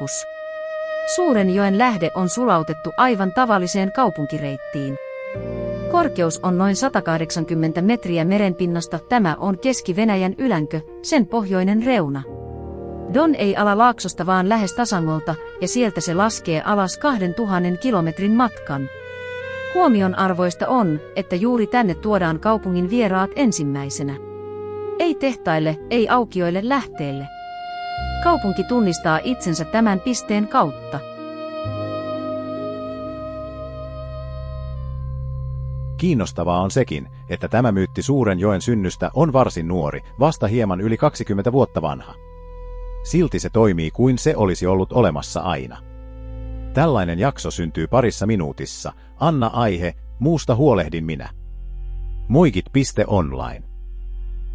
keskus. Suurenjoen lähde on sulautettu aivan tavalliseen kaupunkireittiin. Korkeus on noin 180 metriä merenpinnasta. Tämä on Keski-Venäjän ylänkö, sen pohjoinen reuna. Don ei ala laaksosta vaan lähes tasangolta, ja sieltä se laskee alas 2000 kilometrin matkan. Huomionarvoista on, että juuri tänne tuodaan kaupungin vieraat ensimmäisenä. Ei tehtaille, ei aukioille lähteelle. Kaupunki tunnistaa itsensä tämän pisteen kautta. Kiinnostavaa on sekin, että tämä myytti Suurenjoen synnystä on varsin nuori, vasta hieman yli 20 vuotta vanha. Silti se toimii kuin se olisi ollut olemassa aina. Tällainen jakso syntyy parissa minuutissa. Anna aihe, muusta huolehdin minä. Muikit.online